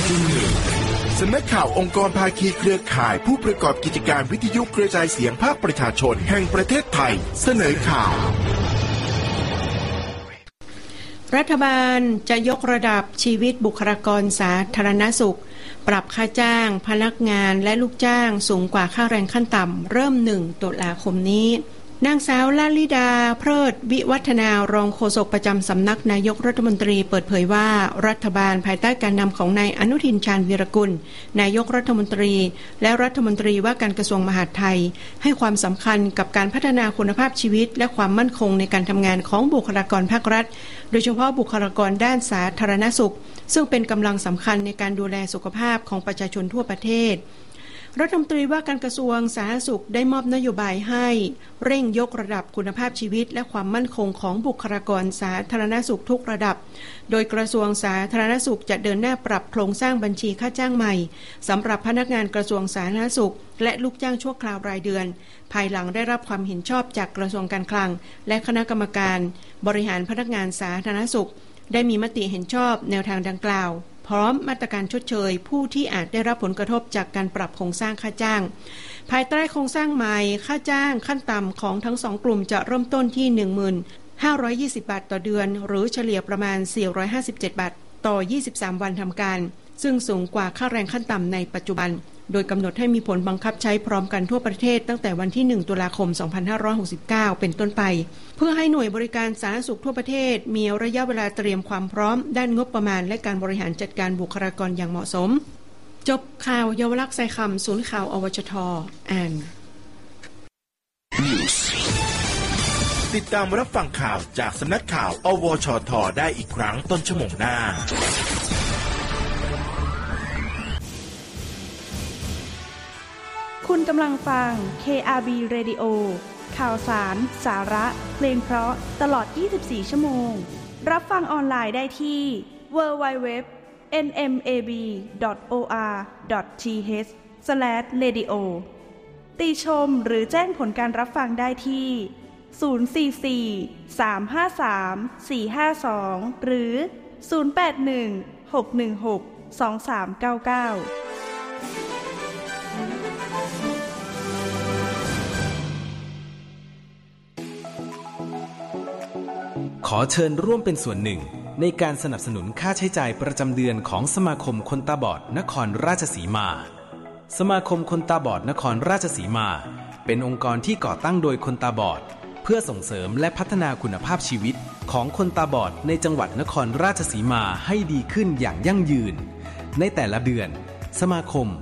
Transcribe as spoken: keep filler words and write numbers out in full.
สำนักข่าวองค์กรภาคีเครือข่ายผู้ประกอบกิจการวิทยุกระจายเสียงภาคประชาชนแห่งประเทศไทยเสนอข่าวรัฐบาลจะยกระดับชีวิตบุคลากรสาธารณสุขปรับค่าจ้างพนักงานและลูกจ้างสูงกว่าค่าแรงขั้นต่ำเริ่มหนึ่งตุลาคมนี้นางสาวลลิดาเพลิดวิวัฒนารองโฆษกประจำสำนักนายกรัฐมนตรีเปิดเผยว่ารัฐบาลภายใต้การนำของนายอนุทินชาญวีรกุลนายกรัฐมนตรีและรัฐมนตรีว่าการกระทรวงมหาดไทยให้ความสำคัญกับการพัฒนาคุณภาพชีวิตและความมั่นคงในการทำงานของบุคลากรภาครัฐโดยเฉพาะบุคลากรด้านสาธารณสุขซึ่งเป็นกำลังสำคัญในการดูแลสุขภาพของประชาชนทั่วประเทศรัฐมนตรีว่าการกระทรวงสาธารณสุขได้มอบนโยบายให้เร่งยกระดับคุณภาพชีวิตและความมั่นคงของบุคลากรสาธารณสุขทุกระดับโดยกระทรวงสาธารณสุขจะเดินหน้าปรับโครงสร้างบัญชีค่าจ้างใหม่สำหรับพนักงานกระทรวงสาธารณสุขและลูกจ้างชั่วคราวรายเดือนภายหลังได้รับความเห็นชอบจากกระทรวงการคลังและคณะกรรมการบริหารพนักงานสาธารณสุขได้มีมติเห็นชอบแนวทางดังกล่าวพร้อมมาตรการชดเชยผู้ที่อาจได้รับผลกระทบจากการปรับโครงสร้างค่าจ้างภายใต้โครงสร้างใหม่ค่าจ้างขั้นต่ำของทั้งสองกลุ่มจะเริ่มต้นที่ หนึ่งพันห้าร้อยยี่สิบ บาทต่อเดือนหรือเฉลี่ยประมาณสี่ร้อยห้าสิบเจ็ดบาทต่อยี่สิบสามวันทำการซึ่งสูงกว่าค่าแรงขั้นต่ำในปัจจุบันโดยกำหนดให้มีผลบังคับใช้พร้อมกันทั่วประเทศตั้งแต่วันที่หนึ่งตุลาคมสองพันห้าร้อยหกสิบเก้าเป็นต้นไปเพื่อให้หน่วยบริการสาธารณสุขทั่วประเทศมีระยะเวลาเตรียมความพร้อมด้านงบประมาณและการบริหารจัดการบุคลากรอย่างเหมาะสมจบข่าวเยาวลักษณ์ไซคำศูนย์ข่าวอวชทอ่านติดตามรับฟังข่าวจากสำนักข่าวอวชทได้อีกครั้งต้นชั่วโมงหน้าคุณกำลังฟัง เค อาร์ บี Radio ข่าวสาร สาระ เพลงเพราะตลอดยี่สิบสี่ชั่วโมงรับฟังออนไลน์ได้ที่ ดับเบิลยู ดับเบิลยู ดับเบิลยู ดอท เอ็น เอ็ม เอ บี ดอท โอ อาร์ ดอท ที เอช สแลช เรดิโอ ติชมหรือแจ้งผลการรับฟังได้ที่ ศูนย์ สี่ สี่ สาม ห้า สาม สี่ ห้า สอง หรือ ศูนย์ แปด หนึ่ง หก หนึ่ง หก สอง สาม เก้า เก้าขอเชิญร่วมเป็นส่วนหนึ่งในการสนับสนุนค่าใช้จ่ายประจำเดือนของสมาคมคนตาบอดนครราชสีมาสมาคมคนตาบอดนครราชสีมาเป็นองค์กรที่ก่อตั้งโดยคนตาบอดเพื่อส่งเสริมและพัฒนาคุณภาพชีวิตของคนตาบอดในจังหวัดนครราชสีมาให้ดีขึ้นอย่างยั่งยืนในแต่ละเดือนสมาคม